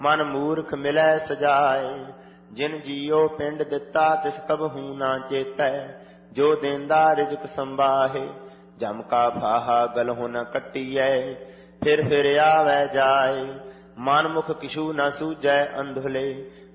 ਮਨ ਮੂਰਖ ਮਿਲੈ ਸਜਾਏ। ਜਿਨ ਜੀਓ ਪਿੰਡ ਦਿੱਤਾ ਤਿਸ ਕਬਹੂ ਨਾ ਚੇਤੈ। ਜੋ ਦੇਂਦਾ ਰਿਜ਼ਕ ਸੰਬਾਹੇ ਜਮ ਕਾ ਫਾਹਾ ਗਲਹੁ ਨ ਕੱਟੀਐ। ਫਿਰ ਆਵੈ ਜਾਏ ਮਨ ਮੁਖ ਕਿਛੂ ਨ ਸੂਝੈ ਅੰਧੁਲੇ।